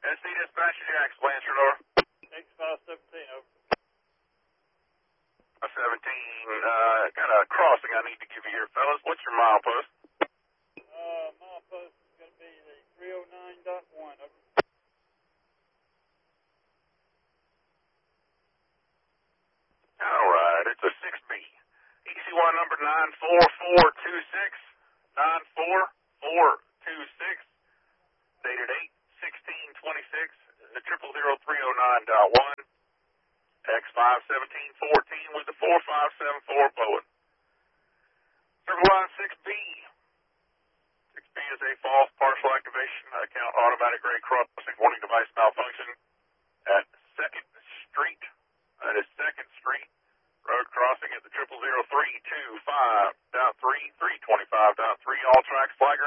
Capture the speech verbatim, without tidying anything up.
S C Dispatch Jax, Blanchard, over. X five seventeen, over. seventeen, uh, got a crossing I need to give you here, fellas. What's your milepost? Uh, my post is going to be the three oh nine point one, over. All right, it's a six B. E C Y number nine four four two six, nine four four two six, dated eight sixteen twenty-six, the triple zero three oh nine dot one, X five seventeen fourteen with the four five seven four Boeing. Circle line six B. six B is a false partial activation account automatic grade crossing warning device malfunction at second Street. That is second Street. Road crossing at the triple zero three two five dot three, three twenty-five dot three. All tracks flag